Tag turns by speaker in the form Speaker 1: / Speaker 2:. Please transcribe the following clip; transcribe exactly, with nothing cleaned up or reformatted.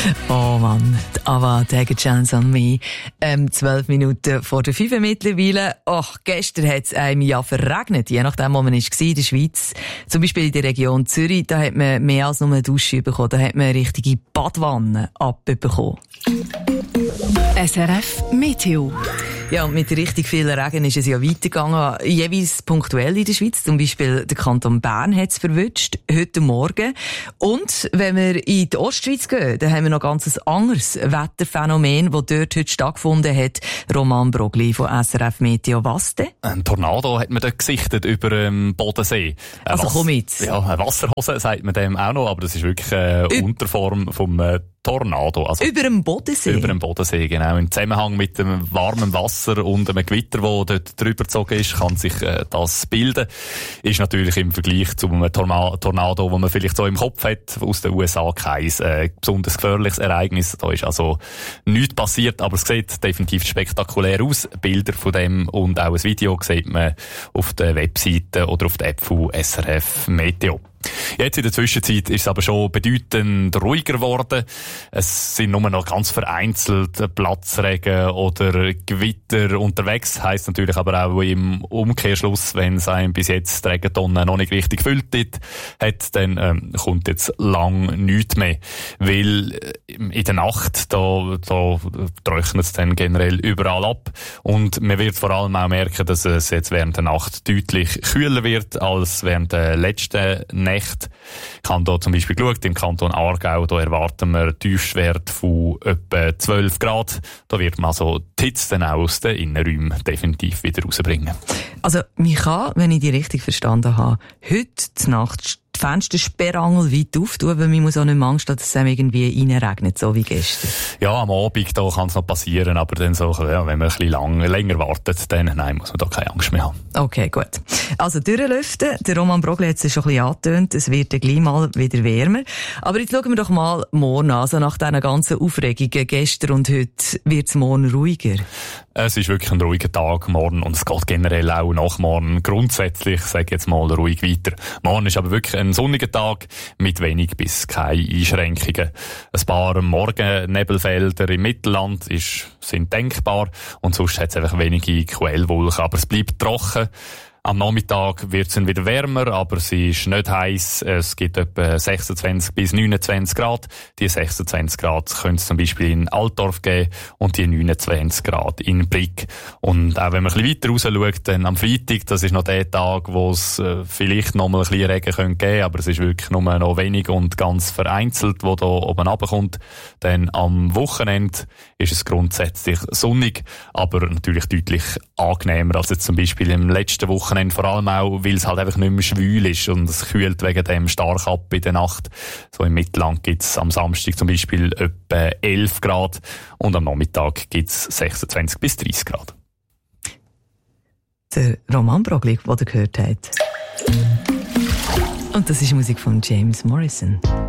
Speaker 1: Oh Mann, die Ava, take a chance on me. Ähm, zwölf Minuten vor der fünf mittlerweile. Ach, gestern hat es einem ja verregnet, je nachdem, wo man war in der Schweiz. Zum Beispiel in der Region Zürich, da hat man mehr als nur eine Dusche bekommen, da hat man eine richtige Badwanne abbekommen.
Speaker 2: S R F Meteo.
Speaker 1: Ja, und mit richtig viel Regen ist es ja weitergegangen, jeweils punktuell in der Schweiz. Zum Beispiel der Kanton Bern hat es verwünscht, heute Morgen. Und wenn wir in die Ostschweiz gehen, dann haben wir noch ganz ein anderes Wetterphänomen, das dort heute stattgefunden hat. Roman Brogli von S R F Meteo. Was denn?
Speaker 3: Ein Tornado hat man dort gesichtet über dem Bodensee. Eine
Speaker 1: also komm jetzt.
Speaker 3: Ja, eine Wasserhose sagt man dem auch noch, aber das ist wirklich eine Üb- Unterform vom äh, Tornado. Also
Speaker 1: über dem Bodensee?
Speaker 3: Über dem Bodensee, genau. Im Zusammenhang mit dem warmen Wasser und einem Gewitter, das dort drüber gezogen ist, kann sich äh, das bilden. Ist natürlich im Vergleich zu einem Torma- Tornado, das man vielleicht so im Kopf hat, aus den U S A kein äh, besonders gefährliches Ereignis. Da ist also nichts passiert, aber es sieht definitiv spektakulär aus. Bilder von dem und auch ein Video sieht man auf der Webseite oder auf der App von S R F Meteo. Jetzt in der Zwischenzeit ist es aber schon bedeutend ruhiger geworden. Es sind nur noch ganz vereinzelt Platzregen oder Gewitter unterwegs. Heisst natürlich aber auch im Umkehrschluss, wenn es einem bis jetzt die Regentonne noch nicht richtig gefüllt hat, dann ähm, kommt jetzt lang nichts mehr. Weil in der Nacht, da, da trocknet es dann generell überall ab. Und man wird vor allem auch merken, dass es jetzt während der Nacht deutlich kühler wird als während der letzten Nächte. Ich habe hier zum Beispiel geschaut, im Kanton Aargau, da erwarten wir einen Tiefstwert von etwa zwölf Grad. Da wird man also die Hitze dann auch aus den Innenräumen definitiv wieder rausbringen.
Speaker 1: Also, man kann, wenn ich die richtig verstanden habe, heute Nacht die Fenstersperrangel weit auftun, aber man muss auch nicht Angst haben, dass es irgendwie reinregnet, so wie gestern.
Speaker 3: Ja, am Abend da kann es noch passieren, aber dann so, ja, wenn man ein bisschen lang, länger wartet, dann nein, muss man da keine Angst mehr haben.
Speaker 1: Okay, gut. Also durchlüften, der Roman Brogli hat es schon ein bisschen angetönt, es wird dann gleich mal wieder wärmer. Aber jetzt schauen wir doch mal morgen an, also nach diesen ganzen Aufregungen gestern und heute wird es morgen ruhiger.
Speaker 3: Es ist wirklich ein ruhiger Tag morgen und es geht generell auch nach morgen grundsätzlich, sage ich jetzt mal, ruhig weiter. Morgen ist aber wirklich ein sonniger Tag mit wenig bis keine Einschränkungen. Ein paar Morgennebelfelder im Mittelland ist, sind denkbar und sonst hat es einfach wenige Quellwolken, aber es bleibt trocken. Am Nachmittag wird es dann wieder wärmer, aber es ist nicht heiß. Es gibt etwa sechsundzwanzig bis neunundzwanzig Grad. Die sechsundzwanzig Grad können es zum Beispiel in Altdorf geben und die neunundzwanzig Grad in Brig. Und auch wenn man ein bisschen weiter raus schaut, dann am Freitag, das ist noch der Tag, wo es äh, vielleicht noch mal ein bisschen Regen geben könnte, aber es ist wirklich nur noch wenig und ganz vereinzelt, wo da oben runterkommt. Dann am Wochenende ist es grundsätzlich sonnig, aber natürlich deutlich angenehmer als jetzt zum Beispiel im letzten Wochenende. Vor allem auch, weil es halt einfach nicht mehr schwül ist und es kühlt wegen dem stark ab in der Nacht. So im Mittelland gibt es am Samstag zum Beispiel etwa elf Grad und am Nachmittag gibt es sechsundzwanzig bis dreißig Grad.
Speaker 1: Der Roman Brogli, den ihr gehört habt. Und das ist Musik von James Morrison.